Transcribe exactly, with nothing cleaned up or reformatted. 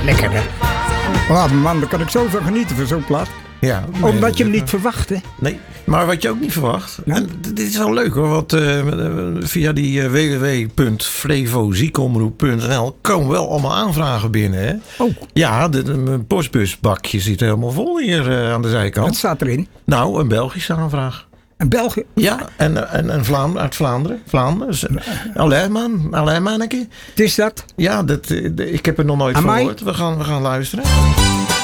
Lekker, hè? Oh, man, daar kan ik zo van genieten van zo'n plaat. Ja, Omdat je hem niet verwacht, hè? Nee, maar wat je ook niet verwacht. Ja. En dit is wel leuk hoor. Want uh, via die uh, w w w punt flevoziekomroep punt n l komen wel allemaal aanvragen binnen. Hè? Oh. Ja, de, de, mijn postbusbakje zit helemaal vol hier uh, aan de zijkant. Wat staat erin? Nou, een Belgische aanvraag. Een België? Ja, en, en, en Vlaam, uit Vlaanderen. Vlaanderen. Allee man, allee manneke. Het is dat? Ja, dat, ik heb het nog nooit Amai. gehoord. We gaan, we gaan luisteren.